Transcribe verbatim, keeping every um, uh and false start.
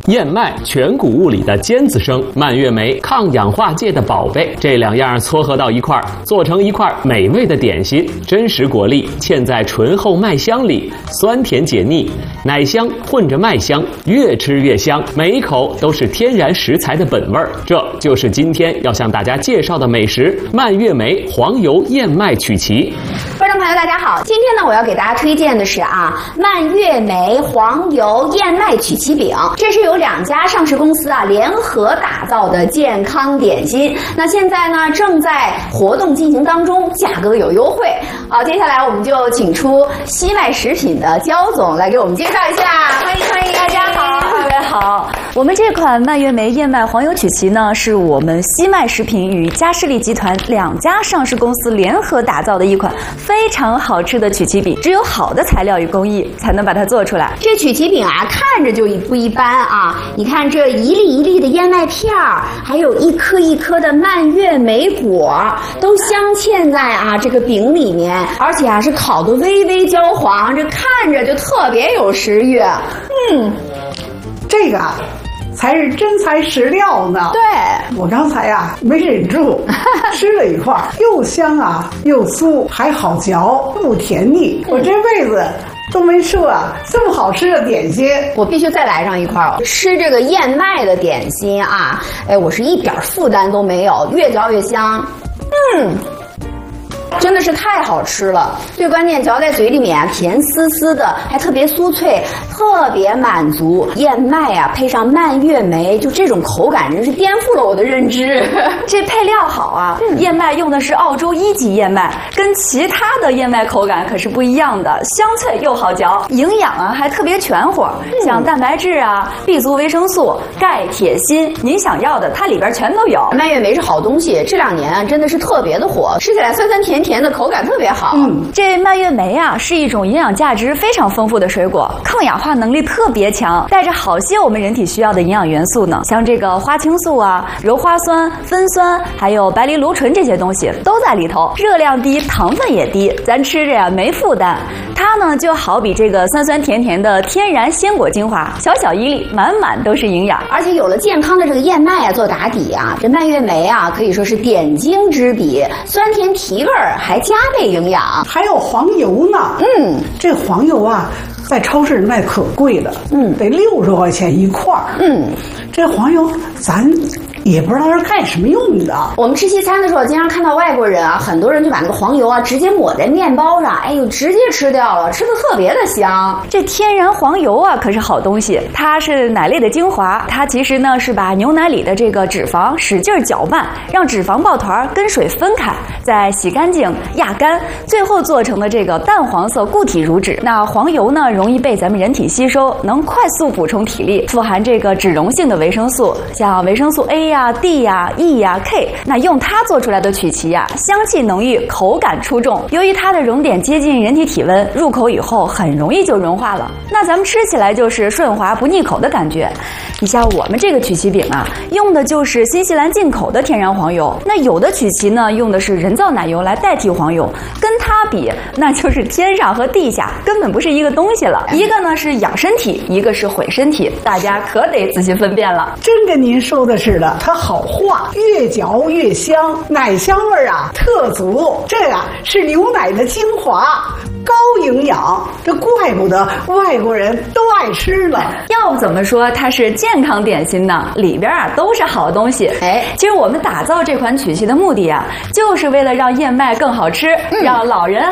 燕麦全谷物里的尖子生，蔓越莓抗氧化界的宝贝，这两样撮合到一块儿，做成一块美味的点心。真实果粒嵌在醇厚麦香里，酸甜解腻，奶香混着麦香，越吃越香，每一口都是天然食材的本味儿。这就是今天要向大家介绍的美食——蔓越莓黄油燕麦曲奇。 观众朋友，大家好，今天呢，我要给大家推荐的是啊，蔓越莓黄油燕麦曲奇饼，这是由两家上市公司啊联合打造的健康点心。那现在呢，正在活动进行当中，价格有优惠。好，接下来我们就请出西麦食品的焦总来给我们介绍一下，欢迎欢迎，大家好， 各位好。我们这款蔓越莓燕麦黄油曲奇呢，是我们西麦食品与嘉士利集团两家上市公司联合打造的一款非常好吃的曲奇饼，只有好的材料与工艺才能把它做出来。 这曲奇饼啊，看着就不一般啊！你看这一粒一粒的燕麦片儿，还有一颗一颗的蔓越莓果，都镶嵌在啊这个饼里面，而且啊是烤得微微焦黄，这看着就特别有食欲。嗯， 这个才是真材实料呢。 对， 我刚才啊没忍住吃了一块，又香啊又酥，还好嚼，不甜腻。我这辈子都没吃过这么好吃的点心， 我必须再来上一块儿。吃这个燕麦的点心啊，哎，我是一点负担都没有，越嚼越香。嗯。真的是太好吃了，最关键嚼在嘴里面啊，甜丝丝的，还特别酥脆，特别满足。燕麦啊，配上蔓越莓，就这种口感真是颠覆了我的认知。 这配料好啊，嗯、燕麦用的是澳洲一级燕麦，跟其他的燕麦口感可是不一样的，香脆又好嚼，营养啊还特别全乎，嗯、像蛋白质啊、B 族维生素、钙、铁、锌，您想要的它里边全都有。 蔓越莓是好东西，这两年啊真的是特别的火，吃起来酸酸甜甜。甜的口感特别好。 嗯，这蔓越莓啊是一种营养价值非常丰富的水果，抗氧化能力特别强，带着好些我们人体需要的营养元素呢，像这个花青素啊、鞣花酸、酚酸，还有白藜芦醇这些东西都在里头，热量低，糖分也低，咱吃着呀没负担。它呢就好比这个酸酸甜甜的天然鲜果精华，小小一粒，满满都是营养。 而且有了健康的这个燕麦啊做打底啊，这蔓越莓啊可以说是点睛之笔，酸甜提味儿。还加倍营养， 还有黄油呢。嗯，这黄油啊，在超市卖可贵了，嗯，得六十块钱一块儿。嗯，这黄油咱也不知道是干什么用的。 我们吃西餐的时候，经常看到外国人啊，很多人就把那个黄油啊直接抹在面包上，哎呦，直接吃掉了，吃的特别的香。 这天然黄油啊，可是好东西，它是奶类的精华，它其实呢是把牛奶里的这个脂肪使劲搅拌，让脂肪抱团跟水分开，再洗干净、压干，最后做成的这个淡黄色固体乳脂。那黄油呢，容易被咱们人体吸收，能快速补充体力，富含这个脂溶性的维生素，像维生素 A 呀、D 呀、E 呀、K。那用它做出来的曲奇呀，香气浓郁，口感出众。由于它的熔点接近人体体温，入口以后很容易就融化了。那咱们吃起来就是顺滑不腻口的感觉。你像我们这个曲奇饼啊，用的就是新西兰进口的天然黄油。那有的曲奇呢，用的是人造奶油来代替黄油，跟它比，那就是天上和地下，根本不是一个东西了。一个呢是养身体，一个是毁身体，大家可得仔细分辨了。 真跟您说的似的，它好化，越嚼越香，奶香味啊特足。这个是牛奶的精华，高营养，这怪不得外国人都爱吃呢。 要不怎么说它是健康点心呢？里边啊都是好东西。哎，其实我们打造这款曲奇的目的啊，就是为了让燕麦更好吃，嗯、让老人